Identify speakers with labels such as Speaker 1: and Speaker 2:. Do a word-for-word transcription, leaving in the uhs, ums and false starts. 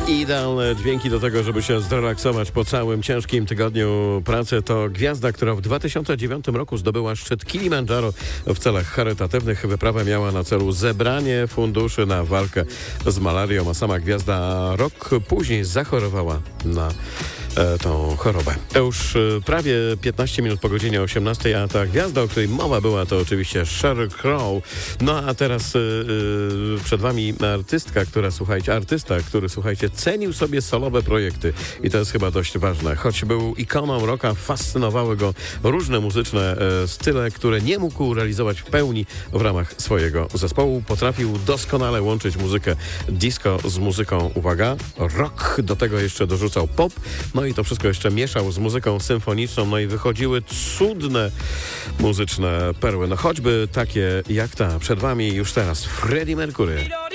Speaker 1: Idealne dźwięki do tego, żeby się zrelaksować po całym ciężkim tygodniu pracy. To gwiazda, która w dwa tysiące dziewiątym roku zdobyła szczyt Kilimandżaro w celach charytatywnych. Wyprawa miała na celu zebranie funduszy na walkę z malarią, a sama gwiazda rok później zachorowała na e, tą chorobę. To już e, prawie piętnaście minut po godzinie osiemnastej, a ta gwiazda, o której mowa była, to oczywiście Sheryl Crow. No a teraz e, e, przed wami artystka, która, słuchajcie, artysta, który, słuchajcie, cenił sobie solowe projekty i to jest chyba dość ważne. Choć był ikoną rocka, fascynowały go różne muzyczne e, style, które nie mógł realizować w pełni w ramach swojego zespołu. Potrafił doskonale łączyć muzykę disco z muzyką, uwaga, rock, do tego jeszcze dorzucał pop, no i to wszystko jeszcze mieszał z muzyką symfoniczną, no i wychodziły cudne muzyczne perły, no choćby takie jak ta. Przed wami już teraz Freddie Mercury.